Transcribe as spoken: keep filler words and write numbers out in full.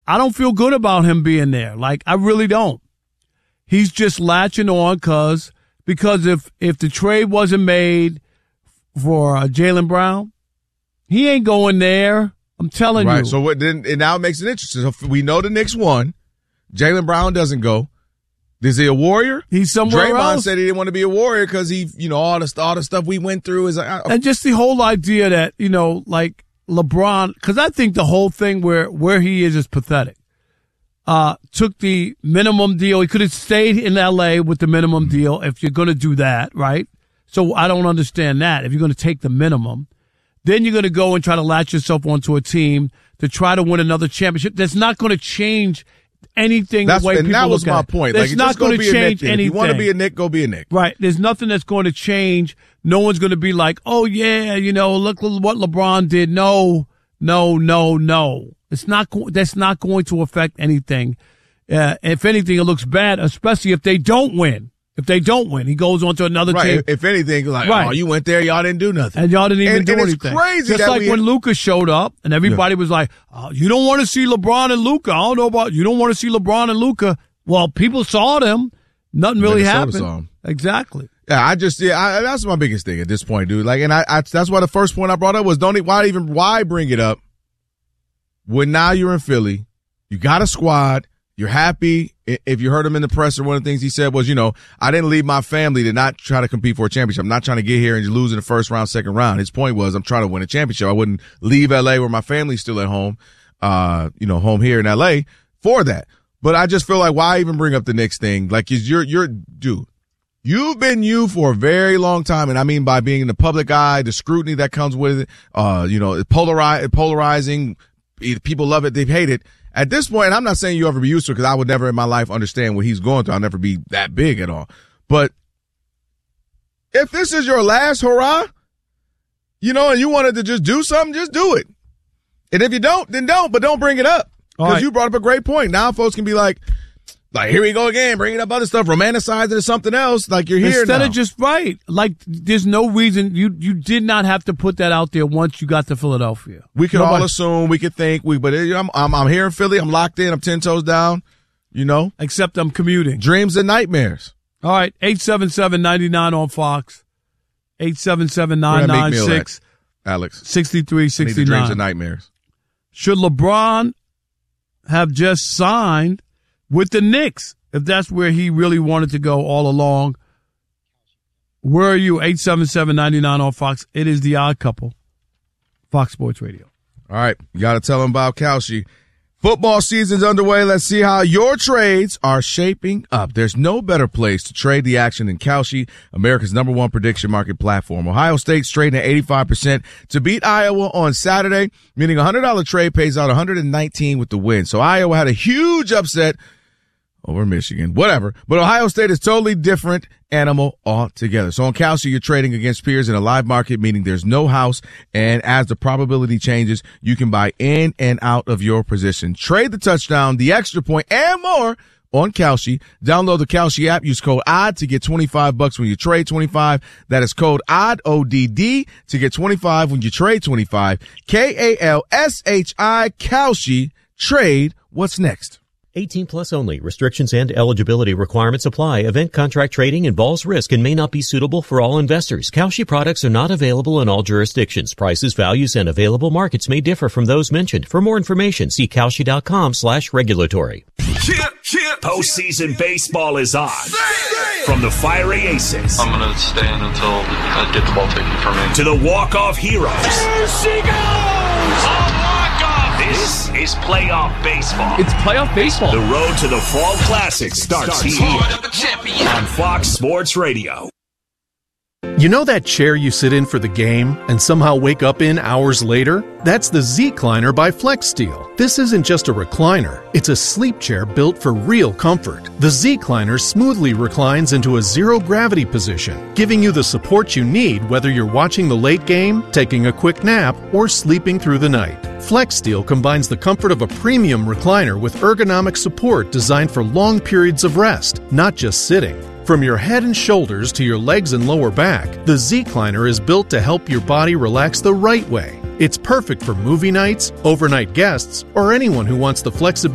I don't feel good about him being there. Like, I really don't. He's just latching on because because if if the trade wasn't made for uh, Jaylen Brown, he ain't going there. I'm telling right, you. So what? Then it now makes it interesting. So we know the Knicks won. Jaylen Brown doesn't go. Is he a Warrior? He's somewhere Draymond else. said he didn't want to be a Warrior because he, you know, all the all the stuff we went through is like, I, and just the whole idea that, you know, like LeBron, because I think the whole thing where where he is is pathetic. Uh, took the minimum deal. He could have stayed in L A with the minimum deal if you're going to do that, right? So I don't understand that. If you're going to take the minimum, then you're going to go and try to latch yourself onto a team to try to win another championship. That's not going to change anything. That's, the way and people that was look my at point. It. Like, it's not going to change anything. If you want to be a Knick, go be a Knick. Right. There's nothing that's going to change. No one's going to be like, oh, yeah, you know, look what LeBron did. No, no, no, no. It's not. That's not going to affect anything. Uh, if anything, it looks bad, especially if they don't win. If they don't win, he goes on to another right. team. If anything, like, right. oh, you went there, y'all didn't do nothing. And y'all didn't even and, do and anything. It's crazy. Just that like we when had... Luka showed up and everybody yeah. was like, oh, you don't want to see LeBron and Luka. I don't know about, you don't want to see LeBron and Luka. Well, people saw them. Nothing really Minnesota happened. Saw them. Exactly. Yeah, I just, yeah, I, that's my biggest thing at this point, dude. Like, and I, I, that's why the first point I brought up was don't, why even, why bring it up when now you're in Philly, you got a squad, you're happy. If you heard him in the presser, one of the things he said was, you know, I didn't leave my family to not try to compete for a championship. I'm not trying to get here and lose in the first round, second round. His point was, I'm trying to win a championship. I wouldn't leave L A where my family's still at home, uh, you know, home here in L A for that. But I just feel like, why even bring up the Knicks thing? Like, is you're, you're, dude, you've been you for a very long time. And I mean, by being in the public eye, the scrutiny that comes with it, uh, you know, polarize, polarizing, people love it, they hate it. At this point, I'm not saying you ever be used to it because I would never in my life understand what he's going through. I'll never be that big at all. But if this is your last hurrah, you know, and you wanted to just do something, just do it. And if you don't, then don't, but don't bring it up. Because right. you brought up a great point. Now folks can be like, like, here we go again, bringing up other stuff, romanticizing to something else. Like, you're here Instead now. of just, right. Like, there's no reason. You you did not have to put that out there once you got to Philadelphia. We could Nobody. all assume, we could think, we, but it, I'm, I'm I'm here in Philly. I'm locked in. I'm ten toes down, you know. Except I'm commuting. Dreams and nightmares. All right, eight seven seven, nine nine on Fox. eight seven seven, nine nine six, Alex. six three six nine. Dreams and nightmares. Should LeBron have just signed with the Knicks, if that's where he really wanted to go all along? Where are you? eight seven seven, nine nine on Fox. It is The Odd Couple, Fox Sports Radio. All right, you got to tell him about Kalshi. Football season's underway. Let's see how your trades are shaping up. There's no better place to trade the action than Kalshi, America's number one prediction market platform. Ohio State's trading at eighty-five percent to beat Iowa on Saturday, meaning a one hundred dollars trade pays out one hundred nineteen with the win. So Iowa had a huge upset over Michigan, whatever. But Ohio State is totally different animal altogether. So on Kalshi, you're trading against peers in a live market, meaning there's no house. And as the probability changes, you can buy in and out of your position. Trade the touchdown, the extra point, and more on Kalshi. Download the Kalshi app. Use code O D D to get twenty-five bucks when you trade twenty-five. That is code O D D, O D D, to get twenty-five when you trade twenty-five. K A L S H I, Kalshi. Trade what's next. eighteen plus only. Restrictions and eligibility requirements apply. Event contract trading involves risk and may not be suitable for all investors. Kalshi products are not available in all jurisdictions. Prices, values, and available markets may differ from those mentioned. For more information, see Kalshi.com slash regulatory. Postseason baseball is on. From the fiery aces. I'm going to stand until I get the ball taken from me. To the walk-off heroes. There she goes! A walk-off! This is playoff baseball. It's playoff baseball. The road to the Fall Classic starts, starts here on Fox Sports Radio. You know that chair you sit in for the game and somehow wake up in hours later? That's the Z-Cliner by FlexSteel. This isn't just a recliner. It's a sleep chair built for real comfort. The Z-Cliner smoothly reclines into a zero-gravity position, giving you the support you need whether you're watching the late game, taking a quick nap, or sleeping through the night. FlexSteel combines the comfort of a premium recliner with ergonomic support designed for long periods of rest, not just sitting. From your head and shoulders to your legs and lower back, the Z-Cliner is built to help your body relax the right way. It's perfect for movie nights, overnight guests, or anyone who wants the flexibility